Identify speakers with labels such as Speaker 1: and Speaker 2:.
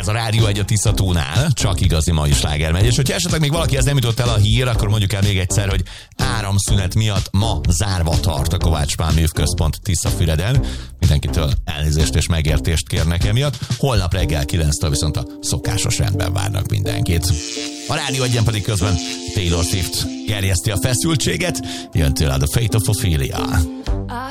Speaker 1: Ez a Rádió 1 a Tisza-tónál, csak igazi mai sláger megy. És hogyha esetleg még valakihez nem jutott el a hír, akkor mondjuk el még egyszer, hogy áramszünet miatt ma zárva tart a Kovács Pál Művközpont Tiszafüreden. Mindenkitől elnézést és megértést kérnek emiatt. Holnap reggel 9-től viszont a szokásos rendben várnak mindenkit. A Rádió 1-en pedig közben Taylor Swift gerjeszti a feszültséget. Jön tőle a The Fate of Ophelia.